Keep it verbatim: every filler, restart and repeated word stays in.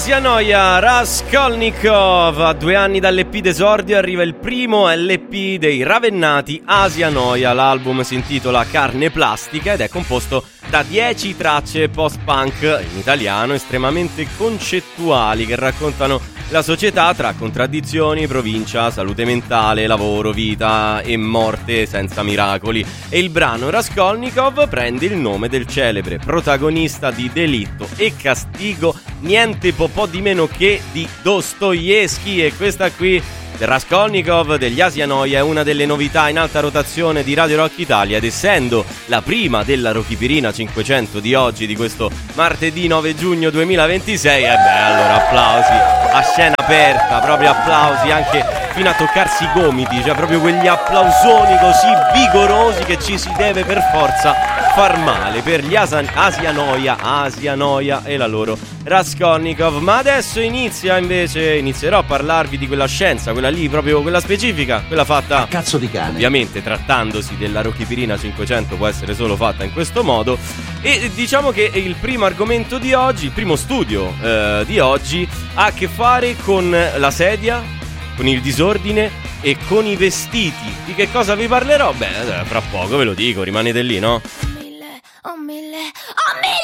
Asia Noia, Raskolnikov. A due anni dall'E P d'esordio arriva il primo L P dei ravennati Asia Noia. L'album si intitola Carne Plastica ed è composto da dieci tracce post-punk in italiano estremamente concettuali che raccontano la società tra contraddizioni, provincia, salute mentale, lavoro, vita e morte senza miracoli. E il brano Raskolnikov prende il nome del celebre protagonista di Delitto e Castigo, niente po' po' di meno che di Dostoevskij. E questa qui, Raskolnikov degli Asia Noia, è una delle novità in alta rotazione di Radio Rock Italia, ed essendo la prima della Rochipirina cinquecento di oggi, di questo martedì nove giugno duemilaventisei, e eh beh, allora applausi a scena aperta, proprio applausi anche fino a toccarsi i gomiti, cioè proprio quegli applausoni così vigorosi che ci si deve per forza far male per gli Asia, Asia Noia, Asia Noia e la loro Raskolnikov. Ma adesso inizia invece, inizierò a parlarvi di quella scienza, quella lì, proprio quella specifica, quella fatta a cazzo di cane. Ovviamente trattandosi della Rochipirina cinquecento può essere solo fatta in questo modo. E diciamo che il primo argomento di oggi, il primo studio eh, di oggi ha a che fare con la sedia, con il disordine e con i vestiti. Di che cosa vi parlerò? Beh, fra poco ve lo dico, rimanete lì, no? Mille, oh mille.